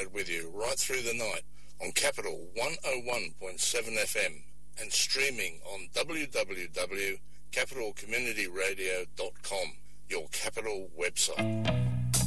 connected with you right through the night on Capital 101.7 FM and streaming on www.capitalcommunityradio.com, your Capital website.